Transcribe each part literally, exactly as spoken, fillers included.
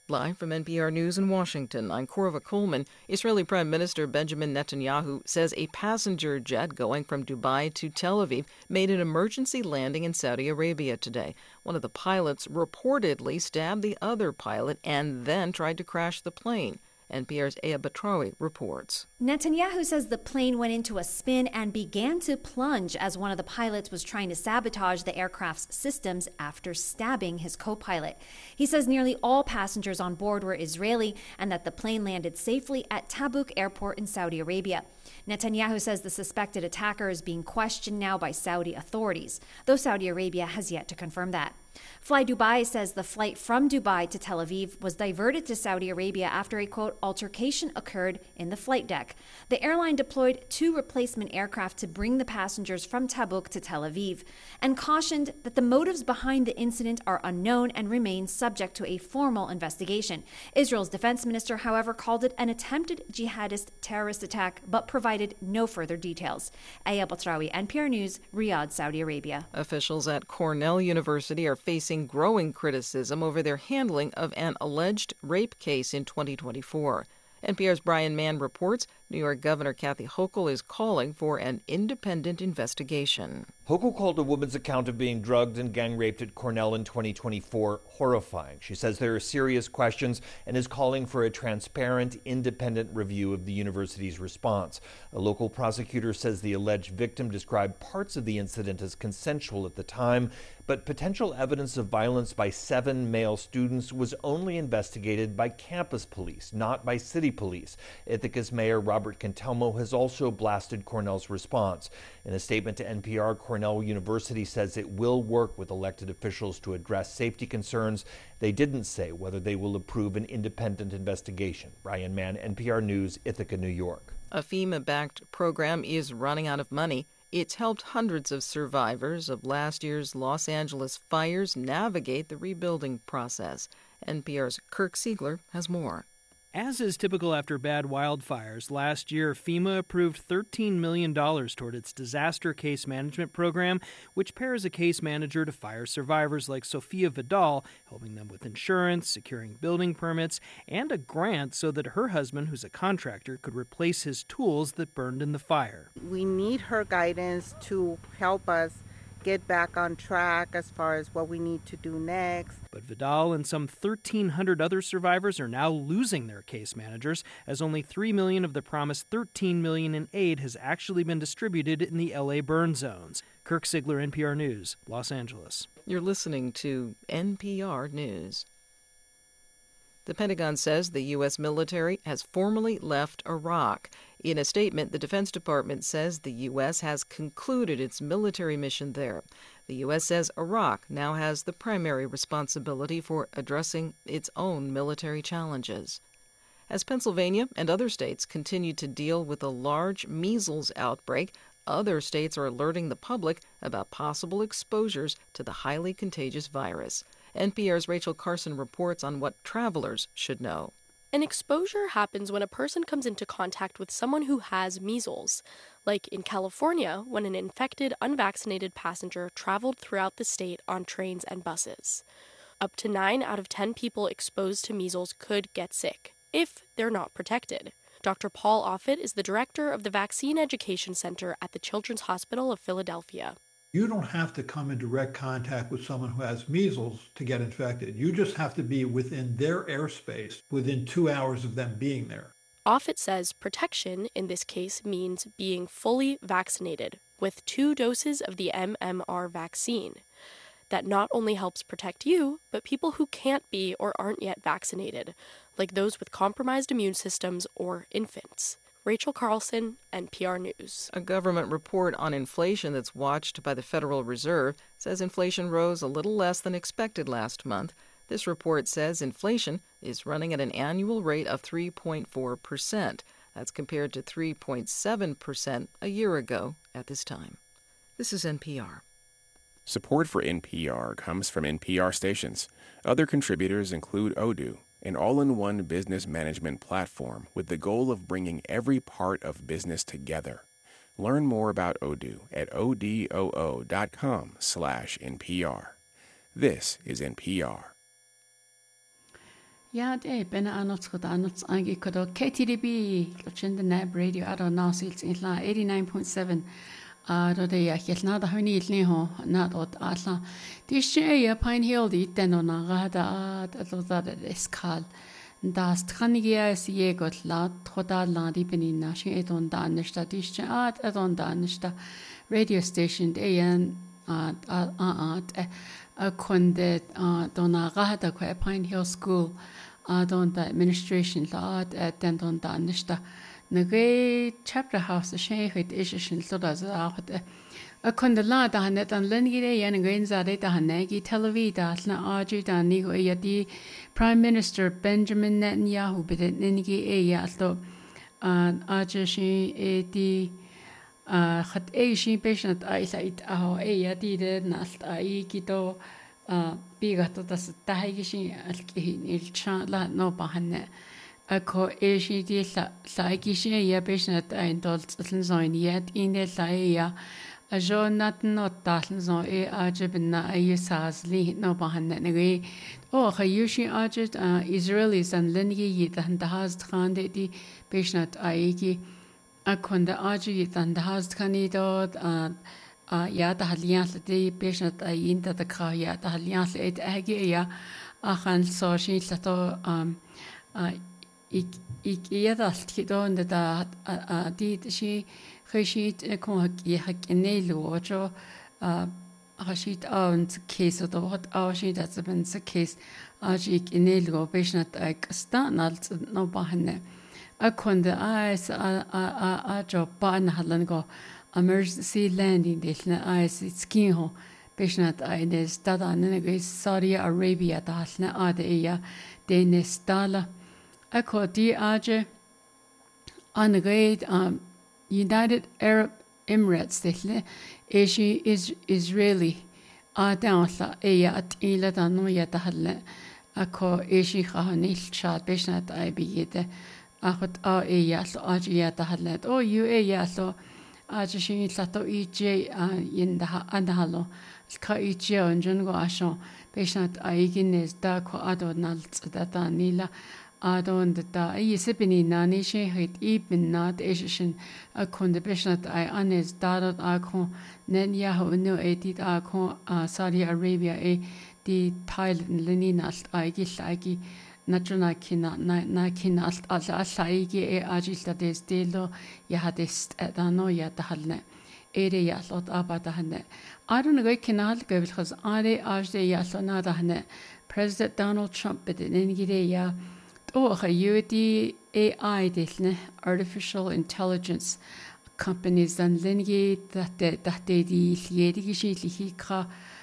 Live from N P R News in Washington, I'm Korva Coleman. Israeli Prime Minister Benjamin Netanyahu says a passenger jet going from Dubai to Tel Aviv made an emergency landing in Saudi Arabia today. One of the pilots reportedly stabbed the other pilot and then tried to crash the plane. N P R's Aya Batrawi reports. Netanyahu says the plane went into a spin and began to plunge as one of the pilots was trying to sabotage the aircraft's systems after stabbing his co-pilot. He says nearly all passengers on board were Israeli and that the plane landed safely at Tabuk Airport in Saudi Arabia. Netanyahu says the suspected attacker is being questioned now by Saudi authorities, though Saudi Arabia has yet to confirm that. Fly Dubai says the flight from Dubai to Tel Aviv was diverted to Saudi Arabia after a, quote, altercation occurred in the flight deck. The airline deployed two replacement aircraft to bring the passengers from Tabuk to Tel Aviv and cautioned that the motives behind the incident are unknown and remain subject to a formal investigation. Israel's defense minister, however, called it an attempted jihadist terrorist attack but provided no further details. Aya Batrawi, N P R News, Riyadh, Saudi Arabia. Officials at Cornell University are facing growing criticism over their handling of an alleged rape case in twenty twenty-four. N P R's Brian Mann reports New York Governor Kathy Hochul is calling for an independent investigation. Hochul called a woman's account of being drugged and gang raped at Cornell in twenty twenty-four horrifying. She says there are serious questions and is calling for a transparent, independent review of the university's response. A local prosecutor says the alleged victim described parts of the incident as consensual at the time, but potential evidence of violence by seven male students was only investigated by campus police, not by city police. Ithaca's Mayor Robert Cantelmo has also blasted Cornell's response. In a statement to N P R, Cornell University says it will work with elected officials to address safety concerns. They didn't say whether they will approve an independent investigation. Brian Mann, N P R News, Ithaca, New York. A FEMA-backed program is running out of money. It's helped hundreds of survivors of last year's Los Angeles fires navigate the rebuilding process. N P R's Kirk Siegler has more. As is typical after bad wildfires, last year FEMA approved thirteen million dollars toward its disaster case management program, which pairs a case manager to fire survivors like Sofia Vidal, helping them with insurance, securing building permits, and a grant so that her husband, who's a contractor, could replace his tools that burned in the fire. We need her guidance to help us get back on track as far as what we need to do next. But Vidal and some thirteen hundred other survivors are now losing their case managers, as only three million dollars of the promised thirteen million dollars in aid has actually been distributed in the L A burn zones. Kirk Siegler, N P R News, Los Angeles. You're listening to N P R News. The Pentagon says the U S military has formally left Iraq. In a statement, the Defense Department says the U S has concluded its military mission there. The U S says Iraq now has the primary responsibility for addressing its own military challenges. As Pennsylvania and other states continue to deal with a large measles outbreak, other states are alerting the public about possible exposures to the highly contagious virus. N P R's Rachel Carson reports on what travelers should know. An exposure happens when a person comes into contact with someone who has measles, like in California when an infected, unvaccinated passenger traveled throughout the state on trains and buses. Up to nine out of ten people exposed to measles could get sick, if they're not protected. Doctor Paul Offit is the director of the Vaccine Education Center at the Children's Hospital of Philadelphia. You don't have to come in direct contact with someone who has measles to get infected. You just have to be within their airspace within two hours of them being there. Offit says protection in this case means being fully vaccinated with two doses of the M M R vaccine. That not only helps protect you, but people who can't be or aren't yet vaccinated, like those with compromised immune systems or infants. Rachel Carlson, N P R News. A government report on inflation that's watched by the Federal Reserve says inflation rose a little less than expected last month. This report says inflation is running at an annual rate of three point four percent. That's compared to three point seven percent a year ago at this time. This is N P R. Support for N P R comes from N P R stations. Other contributors include Odoo, an all-in-one business management platform with the goal of bringing every part of business together. Learn more about Odoo at odoo.com slash NPR. This is N P R. Ja, det er benne annars godt annars angi kodo K T D B lochin the nab radio ado nasils in la eighty-nine point seven a do de ya helna da honi ilni ho na dot atla dische ya Pine Hill di teno na gada at lo da eskal das tranigia is ye got la troda la di benina shi edon da nesta dische at edon da nesta radio station de yan at at a kunde dona gada ko Pine Hill School adon da administration la at den don da nesta nage chapter house she het is shin so da za a kunde la da net an lengire yan ngain za de da nagi televi da na aju da ni go ya di Prime Minister Benjamin Netanyahu bidin nigi e ya so aju shi e di khat e shi patient ai sa it a e ya di de nalt ai kito bigato das tahigishi alkihin ilcha la no bahanne ako eshi di la laigishi ya patient ein dolt zlin yet in de laia a jo nat no taln zo e ajibna ay sazli no bahanne ngi o khayushi ajit Israelis and lingi yitan da has khande di patient aigi akonda aji yitan da has khani dot Uh, ja, da halians de patient a inta da ka ja da halians et age ja a han so shin lato um uh, ik ik ja da skidon da a di shi khishit ko hak hak nelo jo a khishit und case da wat a shi da zeben se case a shi nelo patient a stan als no bahne a konde a a a a jo ban halan go emergency landing delna ice ski ho beshnat aides tada nene Saudi Arabia dalna adeya dene stala akodi aje anagade um United Arab Emirates delne eshi is Israeli adawla eya atila danu ya dahla ako eshi khanil chat beshnat aibiyede akhot a eya so aje ya dahla o you eya so aja shin lato ej in da andalo ka ej onjun go asho patient aigines da ko adonal tsdata nila adon da isebini nani she het ibn not eshin a kunde patient I anes darot akon nen ya no edit akon Saudi Arabia e di Thailand leninal aigil aigi Naturna kina na na kina alt alt allaigi e agilta des delo ya hadest adano ya dahalne ere ya lot abada hane arun go kina hal gobil khaz are ajde ya lona dahne President Donald Trump bidin ingire ya to kha yudi A I delne artificial intelligence companies and lengi that that di liedigi shili kha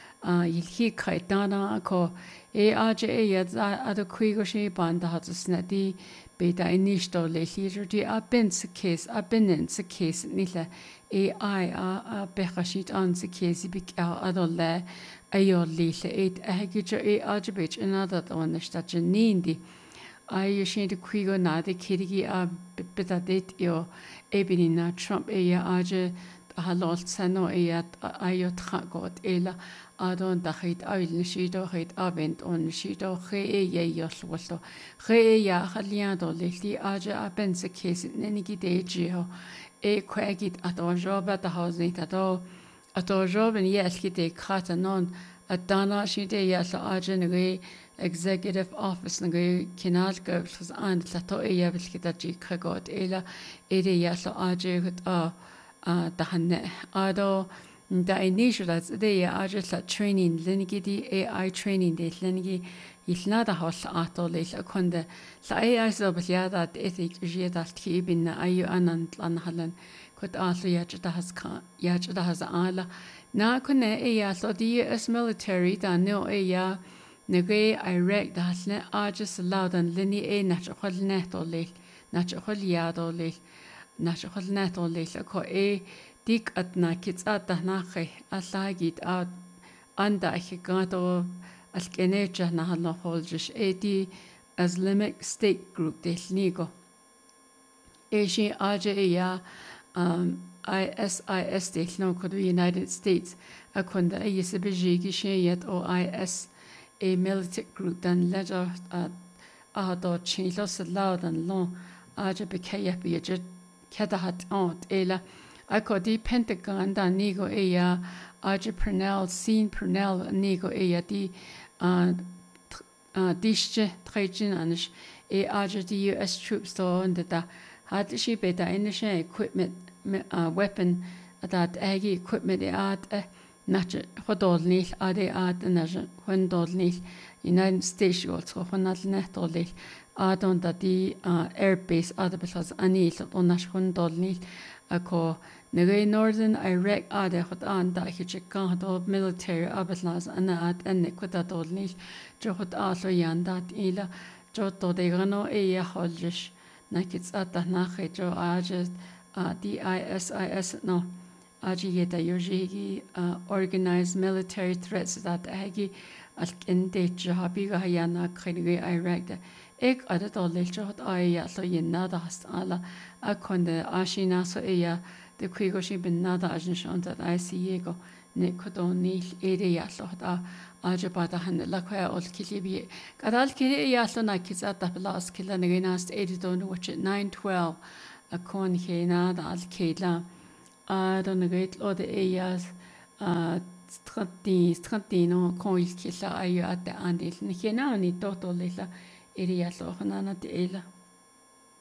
ilhi kaitana ko e aje e ya ada kuigo shi banda hatsna di beta inishto le leader di abens case abens case nila A I a behashit on the case big adolle ayo lile et ahgijo e aje bech another one sta nindi ay shi di kuigo na de kirigi a beta det yo ebinina Trump e ya aje halol sano e ya ayo tragot ela adon da khit ail shido khit avent on shido khe ye yoswalto khe ya khalian do leli aja apen se case nenigi de jiho e kwagit ato joba da hausin ato ato joben yeski de khata non adana shide ya sa aja ngi executive office ngi kinal gobs an lato e ya bilkita ji khagot ela ere ya sa aja gut a da hanne ado da initial as the ajla training lenigi di A I training de lenigi ilna da hol ato le konde la A I so blyada ethic jeda tibin ayu anan lan halan kut alu ya da has ka ya da has ala na kunne e ya so di U S military da no e ya nege Iraq da hasne ajs laudan leni e na chol neto le na chol ya do le na chol neto le ko e dik atna kits atna khe alagit at anda khigato alkenecha na halo holjish edi Islamic State group delnigo eshi aje ya um I S I S delno ko United States akunda yesebejigi sheyet o I S a military group dan ledger a do chilo sa loud and long aja bekaya be je kadahat on ela I ko di Pentagon da nigo eya aja Purnell scene Purnell nigo eya di uh dishje trejin anish e aja the U S troops do and da had she beta initial equipment uh, weapon that agi equipment e at not hodolnil ade at naja hundolnil United States also honal netolil adon da di airbase adabas anil onash hundolnil ako nagay northern Iraq ade hot an da hichikan do military abaslas ana at enne kwatolnil jo hot alo yandat ila jo to de gano e holjish nakits at nache jo ajes D I S I S no Ajiyeta Yojigi organized military threats that Agi Alkinde Jahabiga Hayana Kringi Iraq. Ek Adadol Jot Aya so Yenadas ala Akonde Ashina so Eya the Quigoshi bin Nada Ajnishon that I see Yego Nikodoni Area Sota Ajabata Han Lakwa or Kilibi. Kadal Kiri Yasona Kizat Tablas Kilanaginast Edidon which at nine twelve a con Hena Al Kela. Adon the great Lord the Ayas Stratini Stratino Coil Killa Ayu at the Andil Nikenani Toto Lilla Area Sohanana de Ela.